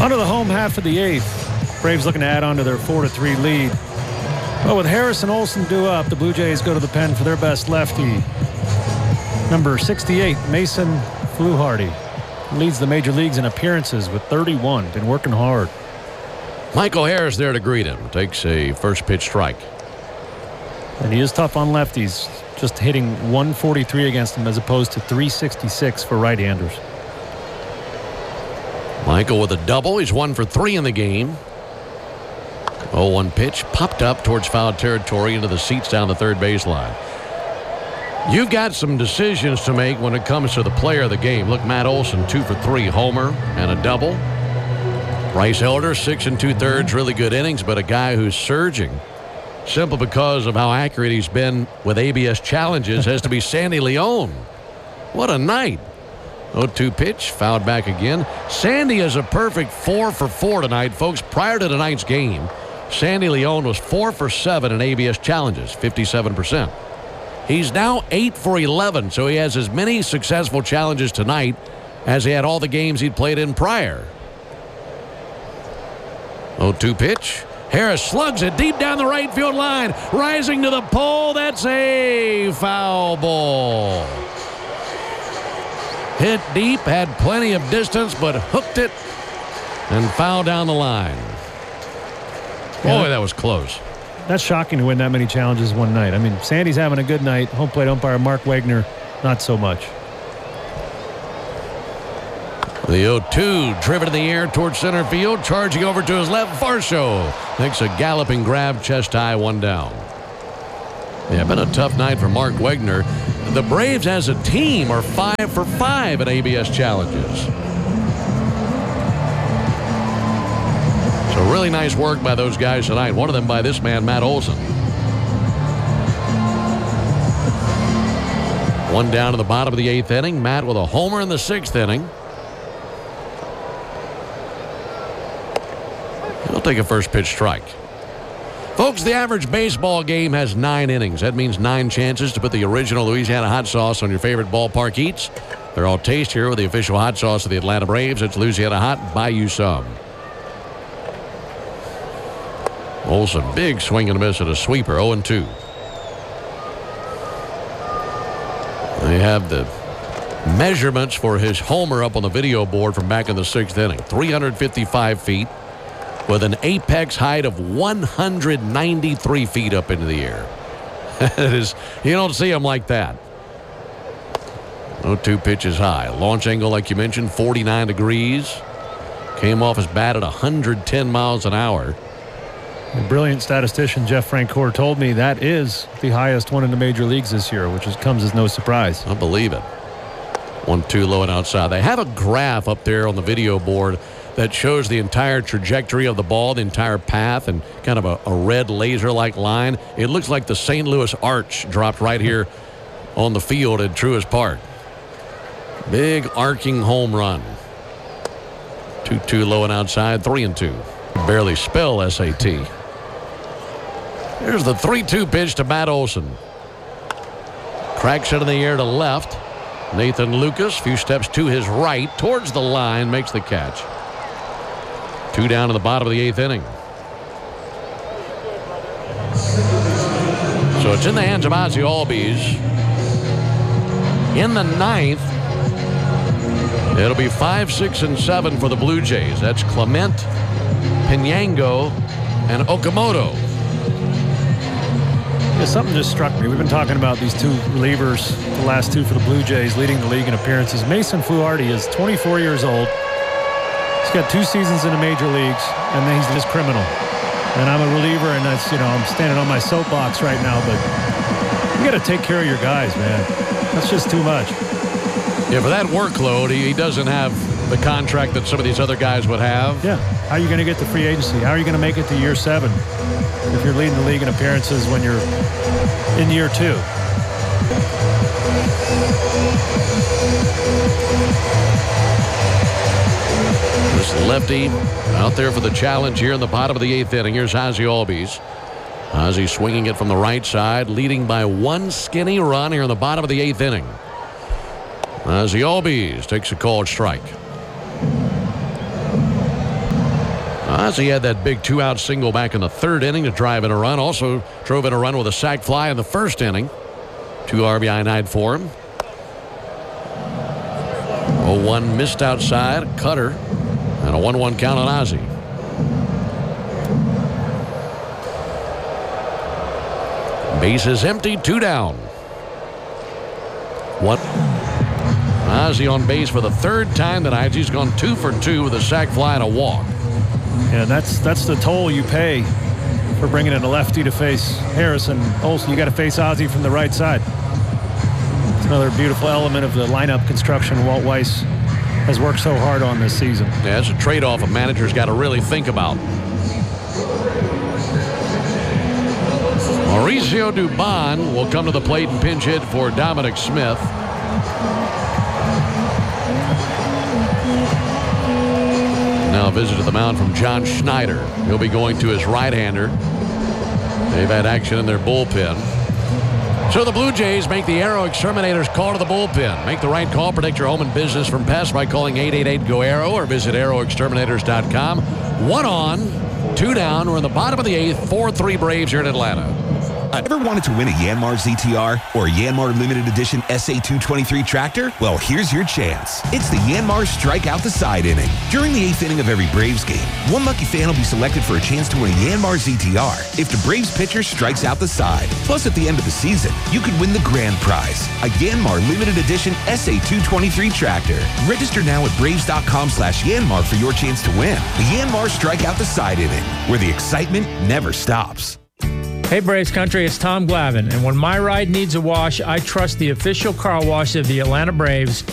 Onto the home half of the eighth. Braves looking to add on to their 4-3 lead. Well, with Harris and Olsen due up, the Blue Jays go to the pen for their best lefty. Number 68, Mason Fluharty. Leads the major leagues in appearances with 31. Been working hard. Michael Harris there to greet him. Takes a first pitch strike. And he is tough on lefties. Just hitting 143 against them as opposed to 366 for right-handers. Michael with a double. He's 1 for 3 in the game. 0-1 pitch. Popped up towards foul territory into the seats down the third baseline. You've got some decisions to make when it comes to the player of the game. Look, Matt Olson, 2 for 3, homer and a double. Bryce Elder, 6 2/3, really good innings, but a guy who's surging simply because of how accurate he's been with ABS challenges has to be Sandy Leon. What a night. 0-2 pitch, fouled back again. Sandy is a perfect 4 for 4 tonight, folks. Prior to tonight's game, Sandy Leon was 4 for 7 in ABS challenges, 57%. He's now 8 for 11, so he has as many successful challenges tonight as he had all the games he'd played in prior. 0-2 pitch. Harris slugs it deep down the right field line. Rising to the pole. That's a foul ball. Hit deep, had plenty of distance, but hooked it and fouled down the line. Boy, that was close. That's shocking to win that many challenges one night. I mean, Sandy's having a good night. Home plate umpire Mark Wagner, not so much. The 0-2 driven in the air towards center field, charging over to his left. Varsho makes a galloping grab, chest high, 1 down. Yeah, been a tough night for Mark Wagner. The Braves as a team are 5 for 5 at ABS challenges. So really nice work by those guys tonight. One of them by this man, Matt Olson. 1 down to the bottom of the 8th inning. Matt with a homer in the 6th inning. He'll take a first pitch strike. Folks, the average baseball game has 9 innings. That means 9 chances to put the original Louisiana hot sauce on your favorite ballpark eats. They're all tastier with the official hot sauce of the Atlanta Braves. It's Louisiana Hot. Buy you some. Olsen, big swing and a miss at a sweeper, 0-2. They have the measurements for his homer up on the video board from back in the 6th inning. 355 feet. With an apex height of 193 feet up into the air. It is, you don't see them like that. 0-2 pitches high. Launch angle, like you mentioned, 49 degrees. Came off his bat at 110 miles an hour. A brilliant statistician Jeff Francoeur told me that is the highest one in the major leagues this year, which comes as no surprise. I believe it. 1-2 low and outside. They have a graph up there on the video board that shows the entire trajectory of the ball, the entire path, and kind of a red laser-like line. It looks like the St. Louis Arch dropped right here on the field at Truist Park. Big arcing home run. 2-2 low and outside, 3-2. Barely spell SAT. Here's the 3-2 pitch to Matt Olson. Cracks it in the air to left. Nathan Lucas, few steps to his right, towards the line, makes the catch. 2 down to the bottom of the 8th inning. So it's in the hands of Ozzie Albies. In the 9th, it'll be 5, 6, and 7 for the Blue Jays. That's Clement, Pinango, and Okamoto. Yeah, something just struck me. We've been talking about these 2 relievers, the last 2 for the Blue Jays, leading the league in appearances. Mason Fluharty is 24 years old. He's got 2 seasons in the major leagues, and then he's just criminal. And I'm a reliever, and that's, I'm standing on my soapbox right now, but you got to take care of your guys, man. That's just too much. Yeah, for that workload, he doesn't have the contract that some of these other guys would have. Yeah. How are you going to get to free agency? How are you going to make it to year 7 if you're leading the league in appearances when you're in year 2? This lefty out there for the challenge here in the bottom of the 8th inning. Here's Ozzie Albies. Ozzie swinging it from the right side, leading by 1 skinny run here in the bottom of the 8th inning. Ozzie Albies takes a called strike. Ozzie had that big 2-out single back in the third inning to drive in a run. Also drove in a run with a sac fly in the first inning. 2 RBI night for him. 0-1 missed outside, cutter, and a 1-1 count on Ozzie. Bases empty, 2 down. Ozzie on base for the third time tonight. He's gone 2 for 2 with a sac fly and a walk. Yeah, that's the toll you pay for bringing in a lefty to face Harrison. Also, you got to face Ozzie from the right side. It's another beautiful element of the lineup construction Walt Weiss has worked so hard on this season. Yeah, it's a trade-off a manager's got to really think about. Mauricio Dubon will come to the plate and pinch hit for Dominic Smith. Now a visit to the mound from John Schneider. He'll be going to his right-hander. They've had action in their bullpen. So the Blue Jays make the Aero Exterminators call to the bullpen. Make the right call. Protect your home and business from pests by calling 888-GO-AERO or visit aeroexterminators.com. 1 on, 2 down. We're in the bottom of the 8th. 4-3 Braves here in Atlanta. Ever wanted to win a Yanmar ZTR or a Yanmar Limited Edition SA223 tractor? Well, here's your chance. It's the Yanmar Strike Out the Side inning. During the 8th inning of every Braves game, one lucky fan will be selected for a chance to win a Yanmar ZTR if the Braves pitcher strikes out the side. Plus, at the end of the season, you could win the grand prize, a Yanmar Limited Edition SA223 tractor. Register now at Braves.com/Yanmar for your chance to win. The Yanmar Strike Out the Side inning, where the excitement never stops. Hey Braves Country, it's Tom Glavine, and when my ride needs a wash, I trust the official car wash of the Atlanta Braves,